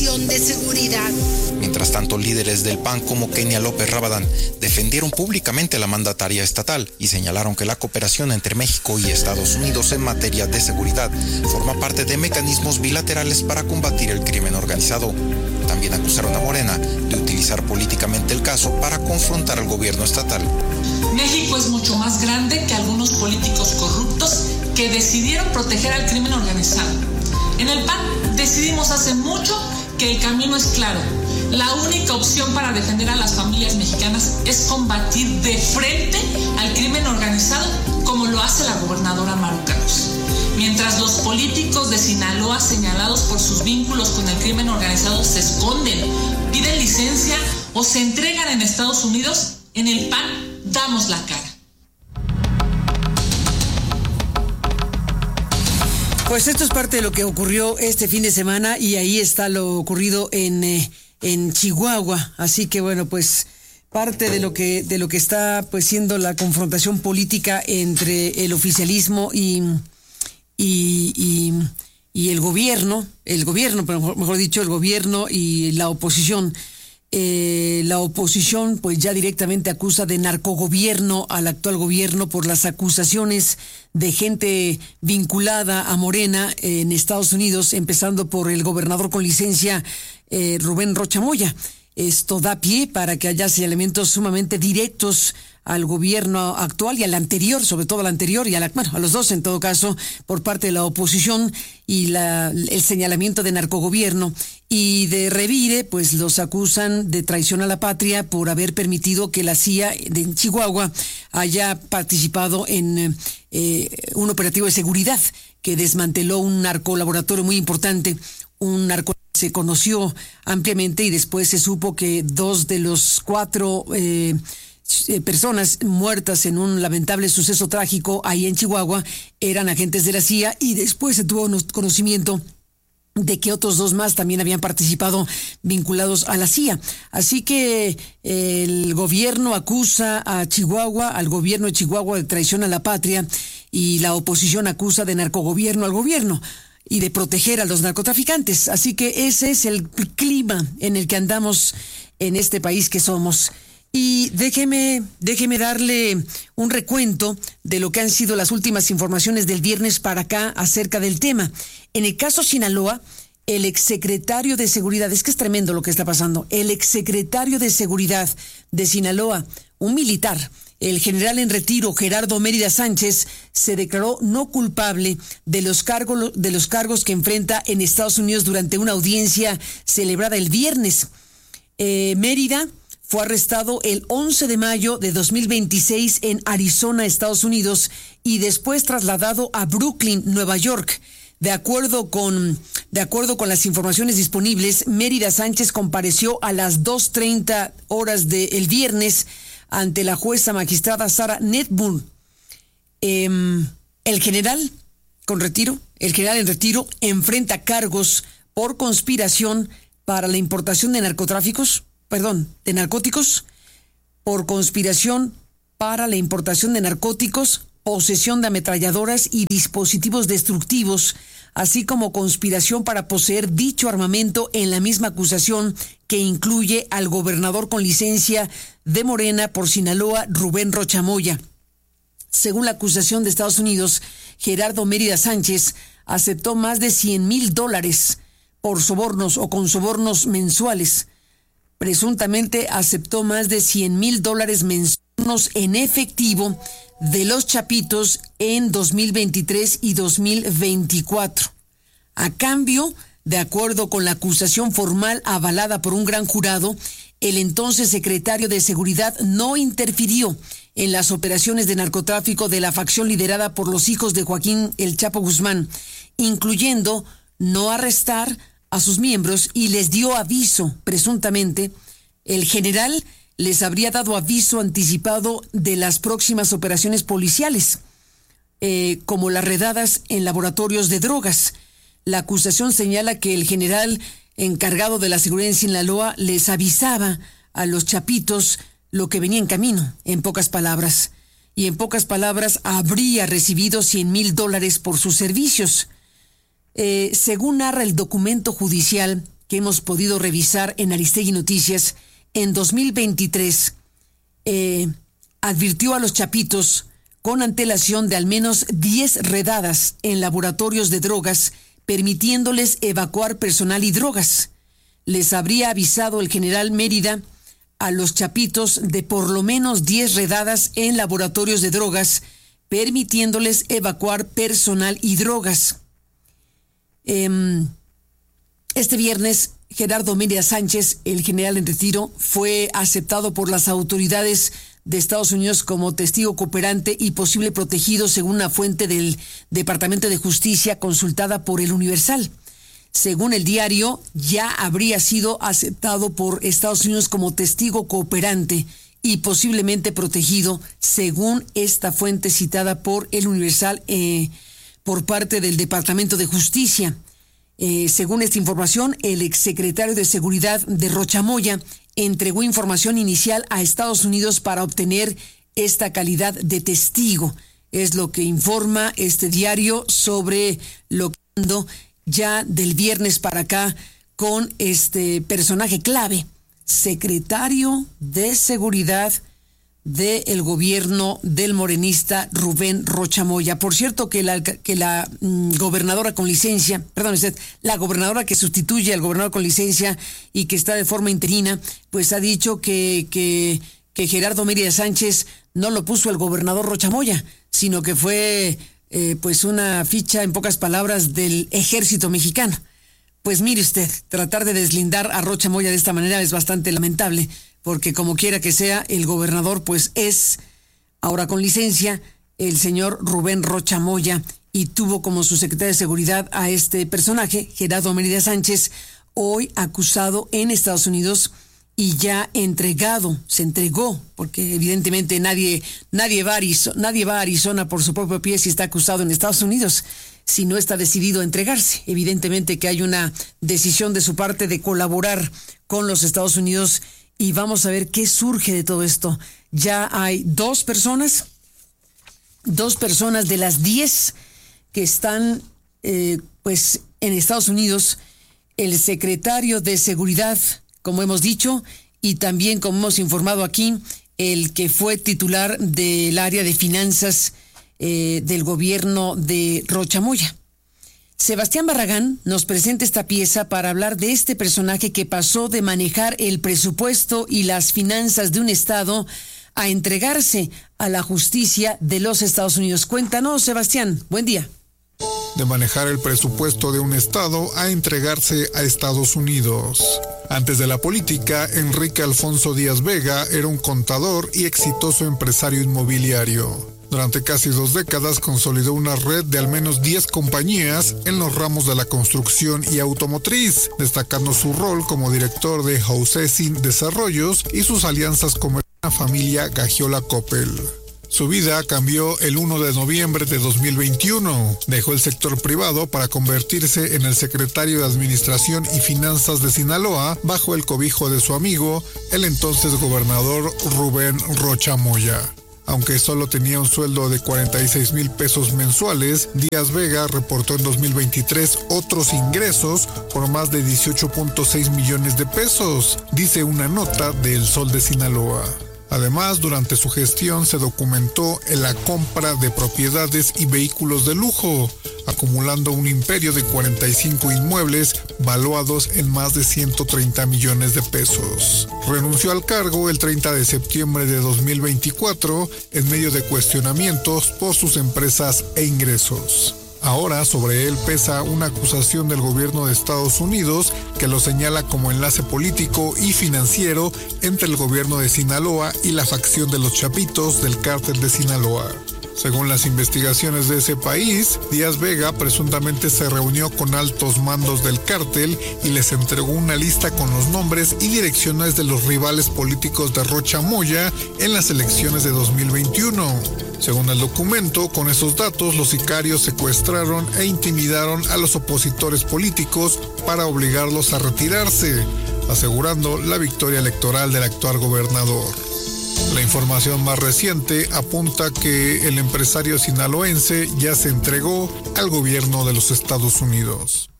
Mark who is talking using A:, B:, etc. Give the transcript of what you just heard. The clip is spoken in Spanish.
A: Comisión de Seguridad.
B: Mientras tanto, líderes del PAN como Kenia López Rabadán defendieron públicamente a la mandataria estatal y señalaron que la cooperación entre México y Estados Unidos en materia de seguridad forma parte de mecanismos bilaterales para combatir el crimen organizado. También acusaron a Morena de utilizar políticamente el caso para confrontar al gobierno estatal.
C: México es mucho más grande que algunos políticos corruptos que decidieron proteger al crimen organizado. En el PAN decidimos hace mucho que el camino es claro. La única opción para defender a las familias mexicanas es combatir de frente al crimen organizado, como lo hace la gobernadora Maru Campos. Mientras los políticos de Sinaloa señalados por sus vínculos con el crimen organizado se esconden, piden licencia o se entregan en Estados Unidos, en el PAN damos la cara.
D: Pues esto es parte de lo que ocurrió este fin de semana y ahí está lo ocurrido en Chihuahua. Así que bueno, pues parte de lo que está pues siendo la confrontación política entre el oficialismo y el gobierno, pero mejor dicho, el gobierno y la oposición. La oposición pues ya directamente acusa de narcogobierno al actual gobierno por las acusaciones de gente vinculada a Morena en Estados Unidos, empezando por el gobernador con licencia Rubén Rocha Moya. Esto da pie para que haya señalamientos sumamente directos al gobierno actual y al anterior, sobre todo al anterior y a los dos en todo caso, por parte de la oposición y el señalamiento de narcogobierno. Y de revire, pues los acusan de traición a la patria por haber permitido que la CIA de Chihuahua haya participado en un operativo de seguridad que desmanteló un narcolaboratorio muy importante, un narco se conoció ampliamente y después se supo que 2 de los 4 personas muertas en un lamentable suceso trágico ahí en Chihuahua eran agentes de la CIA y después se tuvo conocimiento de que otros 2 más también habían participado vinculados a la CIA. Así que el gobierno acusa a Chihuahua, al gobierno de Chihuahua de traición a la patria y la oposición acusa de narcogobierno al gobierno y de proteger a los narcotraficantes. Así que ese es el clima en el que andamos en este país que somos. Y déjeme darle un recuento de lo que han sido las últimas informaciones del viernes para acá acerca del tema. En el caso Sinaloa, el exsecretario de Seguridad, es que es tremendo lo que está pasando, el exsecretario de Seguridad de Sinaloa, un militar, el general en retiro Gerardo Mérida Sánchez, se declaró no culpable de los cargos que enfrenta en Estados Unidos durante una audiencia celebrada el viernes. Mérida fue arrestado el 11 de mayo de 2026 en Arizona, Estados Unidos, y después trasladado a Brooklyn, Nueva York. De acuerdo con las informaciones disponibles, Mérida Sánchez compareció a las 2:30 horas del viernes ante la jueza magistrada Sara Netburn. El general en retiro enfrenta cargos por conspiración para la importación de narcóticos, por conspiración para la importación de narcóticos, posesión de ametralladoras y dispositivos destructivos, así como conspiración para poseer dicho armamento en la misma acusación que incluye al gobernador con licencia de Morena por Sinaloa, Rubén Rocha Moya. Según la acusación de Estados Unidos, Gerardo Mérida Sánchez aceptó más de $100,000 por sobornos o con sobornos mensuales. Presuntamente aceptó más de $100,000 mensuales en efectivo de los Chapitos en 2023 y 2024. A cambio, de acuerdo con la acusación formal avalada por un gran jurado, el entonces secretario de Seguridad no interfirió en las operaciones de narcotráfico de la facción liderada por los hijos de Joaquín El Chapo Guzmán, incluyendo no arrestar a sus miembros, y les dio aviso, presuntamente. El general les habría dado aviso anticipado de las próximas operaciones policiales, como las redadas en laboratorios de drogas. La acusación señala que el general encargado de la seguridad en Sinaloa les avisaba a los Chapitos lo que venía en camino, en pocas palabras. Y en pocas palabras, habría recibido $100,000 por sus servicios. Según narra el documento judicial que hemos podido revisar en Aristegui Noticias, en 2023 advirtió a los chapitos con antelación de al menos 10 redadas en laboratorios de drogas, permitiéndoles evacuar personal y drogas. Les habría avisado el general Mérida a los chapitos de por lo menos 10 redadas en laboratorios de drogas, permitiéndoles evacuar personal y drogas. Este viernes, Gerardo Mérida Sánchez, el general en retiro, fue aceptado por las autoridades de Estados Unidos como testigo cooperante y posible protegido, según una fuente del Departamento de Justicia consultada por El Universal. Según el diario, ya habría sido aceptado por Estados Unidos como testigo cooperante y posiblemente protegido, según esta fuente citada por El Universal por parte del Departamento de Justicia. Según esta información, el exsecretario de Seguridad de Rocha Moya entregó información inicial a Estados Unidos para obtener esta calidad de testigo. Es lo que informa este diario sobre lo que ando ya del viernes para acá con este personaje clave, secretario de Seguridad del gobierno del morenista Rubén Rocha Moya. Por cierto, que la gobernadora con licencia, la gobernadora que sustituye al gobernador con licencia y que está de forma interina, pues ha dicho que Gerardo Mérida Sánchez no lo puso el gobernador Rocha Moya, sino que fue pues una ficha, en pocas palabras, del ejército mexicano. Pues mire usted, tratar de deslindar a Rocha Moya de esta manera es bastante lamentable, porque como quiera que sea, el gobernador pues es, ahora con licencia, el señor Rubén Rocha Moya, y tuvo como su secretario de Seguridad a este personaje, Gerardo Mérida Sánchez, hoy acusado en Estados Unidos y ya se entregó, porque evidentemente nadie va a Arizona por su propio pie si está acusado en Estados Unidos, si no está decidido a entregarse. Evidentemente que hay una decisión de su parte de colaborar con los Estados Unidos, y vamos a ver qué surge de todo esto. Ya hay dos personas de las 10 que están pues en Estados Unidos, el secretario de Seguridad, como hemos dicho, y también, como hemos informado aquí, el que fue titular del área de finanzas del gobierno de Rocha Moya. Sebastián Barragán nos presenta esta pieza para hablar de este personaje que pasó de manejar el presupuesto y las finanzas de un estado a entregarse a la justicia de los Estados Unidos. Cuéntanos, Sebastián. Buen día.
A: De manejar el presupuesto de un estado a entregarse a Estados Unidos. Antes de la política, Enrique Alfonso Díaz Vega era un contador y exitoso empresario inmobiliario. Durante casi 2 décadas consolidó una red de al menos 10 compañías en los ramos de la construcción y automotriz, destacando su rol como director de Housesin Desarrollos y sus alianzas con la familia Gagiola Coppel. Su vida cambió el 1 de noviembre de 2021. Dejó el sector privado para convertirse en el secretario de Administración y Finanzas de Sinaloa bajo el cobijo de su amigo, el entonces gobernador Rubén Rocha Moya. Aunque solo tenía un sueldo de 46,000 pesos mensuales, Díaz Vega reportó en 2023 otros ingresos por más de 18.6 millones de pesos, dice una nota de El Sol de Sinaloa. Además, durante su gestión se documentó en la compra de propiedades y vehículos de lujo, acumulando un imperio de 45 inmuebles valuados en más de 130 millones de pesos. Renunció al cargo el 30 de septiembre de 2024 en medio de cuestionamientos por sus empresas e ingresos. Ahora sobre él pesa una acusación del gobierno de Estados Unidos que lo señala como enlace político y financiero entre el gobierno de Sinaloa y la facción de los Chapitos del cártel de Sinaloa. Según las investigaciones de ese país, Díaz Vega presuntamente se reunió con altos mandos del cártel y les entregó una lista con los nombres y direcciones de los rivales políticos de Rocha Moya en las elecciones de 2021. Según el documento, con esos datos los sicarios secuestraron e intimidaron a los opositores políticos para obligarlos a retirarse, asegurando la victoria electoral del actual gobernador. La información más reciente apunta que el empresario sinaloense ya se entregó al gobierno de los Estados Unidos.